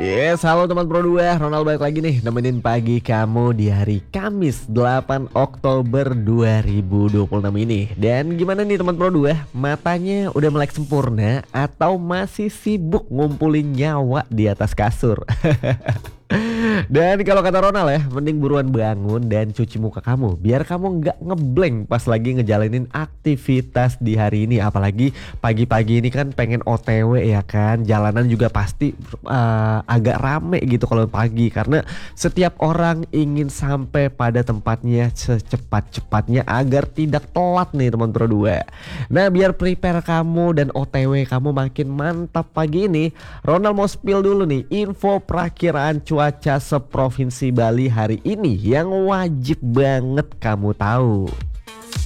Yes, halo teman Pro 2, Ronald balik lagi nih nemenin pagi kamu di hari Kamis 8 Oktober 2026 ini. Dan gimana nih teman Pro 2, matanya udah melek sempurna atau masih sibuk ngumpulin nyawa di atas kasur? Dan kalau kata Ronald ya, mending buruan bangun dan cuci muka kamu biar kamu nggak ngeblank pas lagi ngejalanin aktivitas di hari ini. Apalagi pagi-pagi ini kan pengen OTW ya kan. Jalanan juga pasti agak rame gitu kalau pagi, karena setiap orang ingin sampai pada tempatnya secepat-cepatnya agar tidak telat nih teman Pro 2. Nah, biar prepare kamu dan OTW kamu makin mantap pagi ini, Ronald mau spill dulu nih info perakiraan cuaca seprovinsi Bali hari ini yang wajib banget kamu tahu.